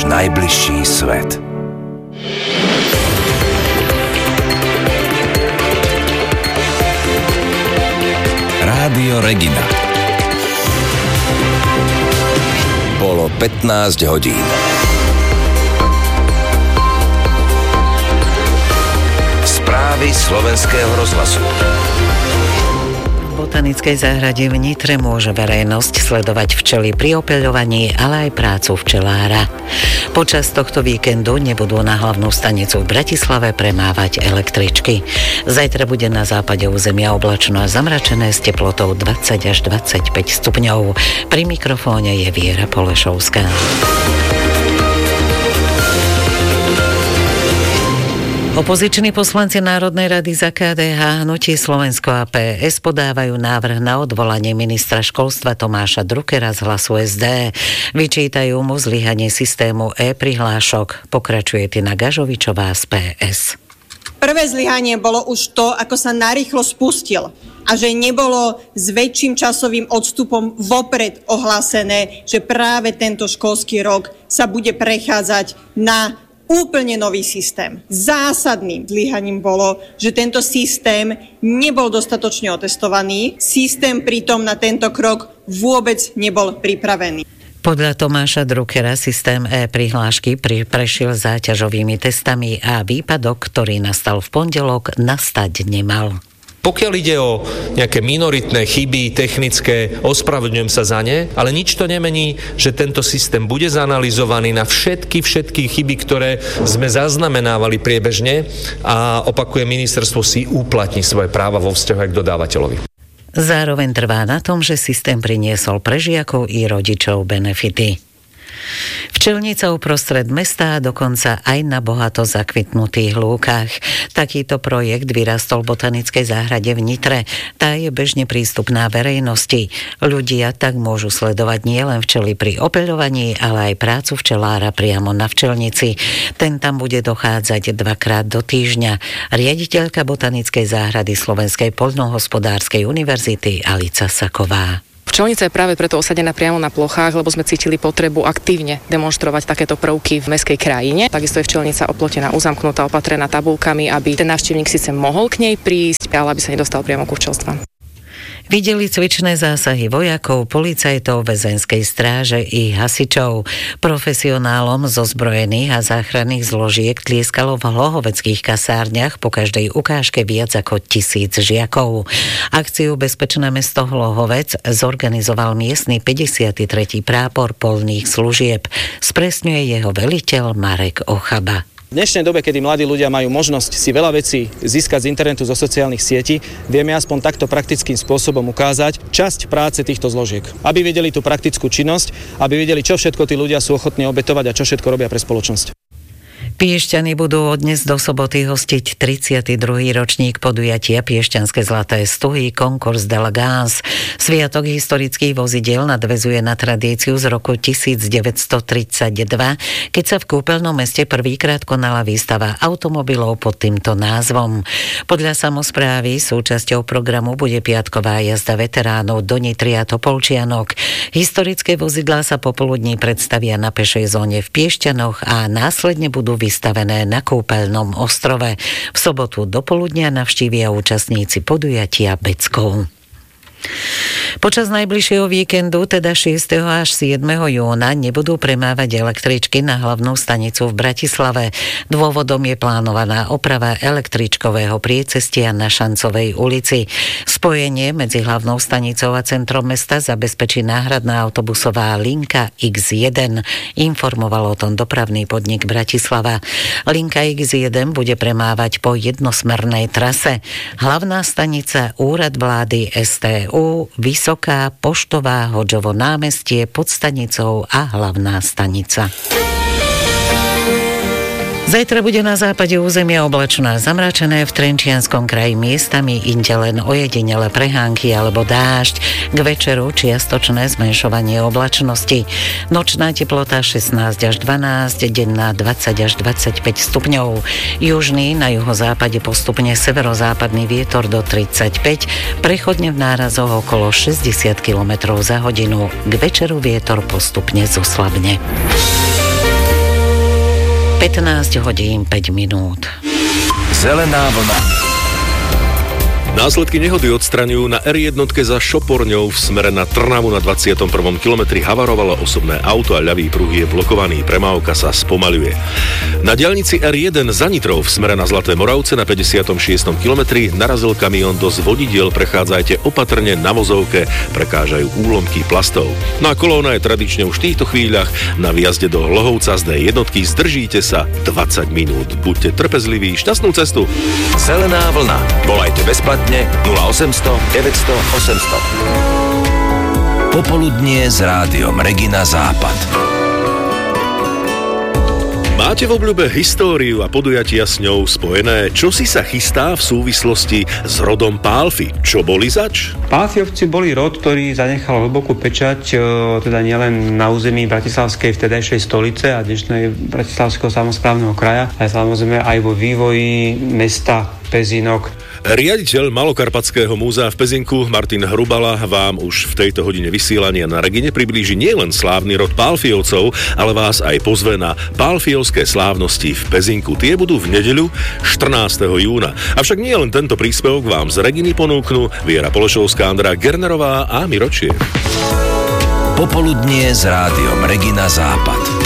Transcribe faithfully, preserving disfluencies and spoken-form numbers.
náš najbližší svet. Rádio Regina. Bolo pätnásť hodín. Správy Slovenského rozhlasu. V botanickej záhrade v Nitre môže verejnosť sledovať včely pri opeľovaní, ale aj prácu včelára. Počas tohto víkendu nebudú na hlavnú stanicu v Bratislave premávať električky. Zajtra bude na západe územia oblačno a zamračené s teplotou dvadsať až dvadsaťpäť stupňov. Pri mikrofóne je Viera Polešovská. Opoziční poslanci Národnej rady za ká dé há, Hnutie Slovensko a pé es podávajú návrh na odvolanie ministra školstva Tomáša Druckera z Hlasu es dé. Vyčítajú mu zlyhanie systému e-prihlášok. Pokračuje Tina Gažovičová z pé es. Prvé zlyhanie bolo už to, ako sa narýchlo spustil a že nebolo s väčším časovým odstupom vopred ohlásené, že práve tento školský rok sa bude prechádzať na úplne nový systém. Zásadným zlyhaním bolo, že tento systém nebol dostatočne otestovaný. Systém pritom na tento krok vôbec nebol pripravený. Podľa Tomáša Druckera systém e-prihlášky prešiel záťažovými testami a výpadok, ktorý nastal v pondelok, nastať nemal. Pokiaľ ide o nejaké minoritné chyby technické, ospravedlňujem sa za ne, ale nič to nemení, že tento systém bude zanalyzovaný na všetky, všetky chyby, ktoré sme zaznamenávali priebežne a opakujem, ministerstvo si uplatní svoje práva vo vzťahu k dodávateľovi. Zároveň trvá na tom, že systém priniesol pre žiakov i rodičov benefity. Včelnica uprostred mesta a dokonca aj na bohato zakvitnutých lúkach. Takýto projekt vyrastol v botanickej záhrade v Nitre. Tá je bežne prístupná verejnosti. Ľudia tak môžu sledovať nielen včely pri opeľovaní, ale aj prácu včelára priamo na včelnici. Ten tam bude dochádzať dvakrát do týždňa. Riaditeľka botanickej záhrady Slovenskej poľnohospodárskej univerzity Alica Saková. Včelnica je práve preto osadená priamo na plochách, lebo sme cítili potrebu aktívne demonštrovať takéto prvky v mestskej krajine. Takisto je včelnica oplotená, uzamknutá, opatrená tabulkami, aby ten návštevník síce mohol k nej prísť, ale aby sa nedostal priamo ku včelstvám. Videli cvičné zásahy vojakov, policajtov, väzenskej stráže i hasičov. Profesionálom zo zbrojených a záchranných zložiek tlieskalo v hlohoveckých kasárniach po každej ukážke viac ako tisíc žiakov. Akciu Bezpečné mesto Hlohovec zorganizoval miestny päťdesiaty tretí prápor poľných služieb. Spresňuje jeho veliteľ Marek Ochaba. V dnešnej dobe, kedy mladí ľudia majú možnosť si veľa vecí získať z internetu, zo sociálnych sietí, vieme aspoň takto praktickým spôsobom ukázať časť práce týchto zložiek. Aby vedeli tú praktickú činnosť, aby vedeli, čo všetko tí ľudia sú ochotní obetovať a čo všetko robia pre spoločnosť. Piešťany budú od dnes do soboty hostiť tridsiaty druhý ročník podujatia Piešťanské zlaté stuhy Concours d'Elegance. Sviatok historických vozidiel nadväzuje na tradíciu z roku devätnásťtridsaťdva, keď sa v kúpeľnom meste prvýkrát konala výstava automobilov pod týmto názvom. Podľa samosprávy súčasťou programu bude piatková jazda veteránov do Nitry a Topolčianok. Historické vozidlá sa popoludní predstavia na pešej zóne v Piešťanoch a následne budú vystavené na kúpeľnom ostrove. V sobotu dopoludnia navštívia účastníci podujatia Beckov. Počas najbližšieho víkendu, teda šiesteho až siedmeho júna, nebudú premávať električky na hlavnú stanicu v Bratislave. Dôvodom je plánovaná oprava električkového priecestia na Šancovej ulici. Spojenie medzi hlavnou stanicou a centrom mesta zabezpečí náhradná autobusová linka iks jeden. Informoval o tom dopravný podnik Bratislava. Linka iks jeden bude premávať po jednosmernej trase. Hlavná stanica, Úrad vlády, es té ú, Vysoká, Poštová, Hodžovo námestie, pod stanicou a hlavná stanica. Zajtra bude na západe územia oblačno a zamračené, v Trenčianskom kraji miestami inde len ojedinele prehánky alebo dážď. K večeru čiastočné zmenšovanie oblačnosti. Nočná teplota šestnásť až dvanásť, denná dvadsať až dvadsaťpäť stupňov. Južný, na juhozápade postupne severozápadný vietor do tridsaťpäť, prechodne v nárazoch okolo šesťdesiat kilometrov za hodinu. K večeru vietor postupne zoslabne. pätnásť hodín päť minút. Zelená vlna. Následky nehody odstraňujú. Na er jedna za Šoporňou v smere na Trnavu na dvadsiatom prvom kilometri havarovalo osobné auto a ľavý pruh je blokovaný. Premávka sa spomaľuje. Na diaľnici er jeden za Nitrou v smere na Zlaté Moravce na päťdesiatom šiestom kilometri narazil kamión do zvodidiel. Prechádzajte opatrne, na vozovke prekážajú úlomky plastov. No a kolóna je tradične už v týchto chvíľach na výjazde do Hlohovca z dé jednotky. Zdržíte sa dvadsať minút. Buďte trpezliví, šťastnú cestu. Zelená vlna. Volajte bezplatne nula osemsto deväťsto osemsto. Popoludnie s rádiom Regina Západ. Máte v obľúbe históriu a podujatia s ňou spojené? Čo si sa chystá v súvislosti s rodom Pálfy? Čo boli zač? Pálfiovci boli rod, ktorý zanechal hlbokú pečať, teda nielen na území bratislavskej vtedajšej stolice a dnešnej bratislavského samosprávneho kraja, ale samozrejme aj vo vývoji mesta Pezinok. Riaditeľ Malokarpatského múzea v Pezinku Martin Hrubala vám už v tejto hodine vysielania na Regine priblíži nielen slávny rod Pálfiovcov, ale vás aj pozve na pálfiovské slávnosti v Pezinku. Tie budú v nedeľu štrnásteho júna. Avšak nie len tento príspevok vám z Reginy ponúknu Viera Polešovská, Andrea Gernerová a Miročie. Popoludnie s rádiom Regina Západ.